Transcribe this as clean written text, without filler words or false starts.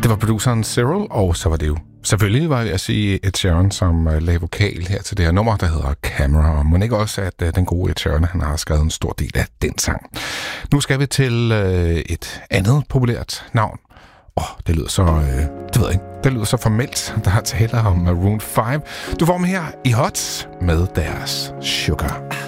Det var produceren Cyril, og så var det jo selvfølgelig, var jeg at sige, Ed Sheeran, som lagde vokal her til det her nummer, der hedder Camera. Og må ikke også, at den gode Ed Sheeran, han har skrevet en stor del af den sang. Nu skal vi til et andet populært navn. Det lyder så, det ved jeg ikke, det lyder så formelt. Der er tale om Maroon 5. Du får dem her i Hot med deres Sugar.